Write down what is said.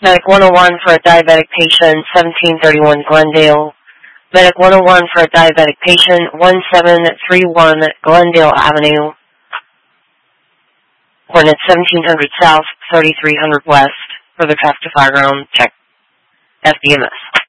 Medic 101 for a diabetic patient, 1731 Glendale. Medic 101 for a diabetic patient, 1731 Glendale Avenue. Coordinates 1700 South, 3300 West. Further traffic to Fireground, check FDMS.